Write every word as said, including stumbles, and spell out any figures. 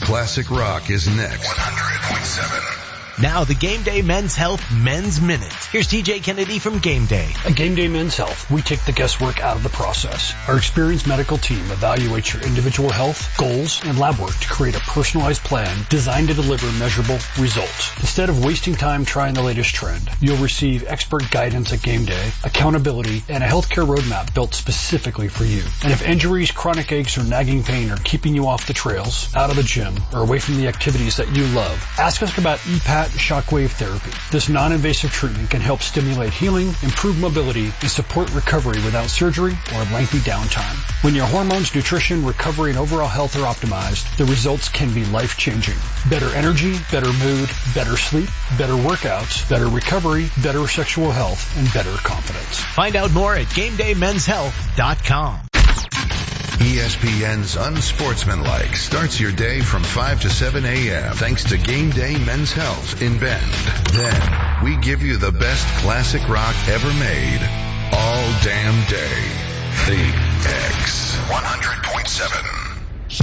classic rock is next. one hundred point seven. Now the Game Day Men's Health Men's Minute. Here's T J Kennedy from Game Day. At Game Day Men's Health, we take the guesswork out of the process. Our experienced medical team evaluates your individual health, goals, and lab work to create a personalized plan designed to deliver measurable results. Instead of wasting time trying the latest trend, you'll receive expert guidance at Game Day, accountability, and a healthcare roadmap built specifically for you. And if injuries, chronic aches, or nagging pain are keeping you off the trails, out of the gym, or away from the activities that you love, ask us about E PAT Shockwave Therapy. This non-invasive treatment can help stimulate healing, improve mobility, and support recovery without surgery or lengthy downtime. When your hormones, nutrition, recovery, and overall health are optimized, the results can be life-changing. Better energy, better mood, better sleep, better workouts, better recovery, better sexual health, and better confidence. Find out more at game day men's health dot com. E S P N's Unsportsmanlike starts your day from five to seven a.m. thanks to Game Day Men's Health in Bend. Then, we give you the best classic rock ever made all damn day. The X one hundred point seven.